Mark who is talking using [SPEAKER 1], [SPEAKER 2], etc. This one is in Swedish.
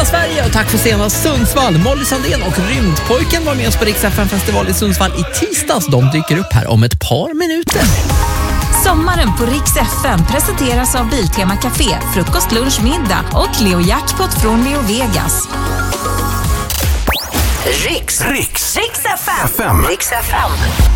[SPEAKER 1] Hela Sverige och tack för senast Sundsvall. Molly Sandén och Rymdpojken var med oss på Rix FM-festival i Sundsvall i tisdags. De dyker upp här om ett par minuter.
[SPEAKER 2] Sommaren på Rix FM presenteras av Biltema Café, frukost, lunch, middag och Leo Jackpot från Leo Vegas.
[SPEAKER 3] Rix FM.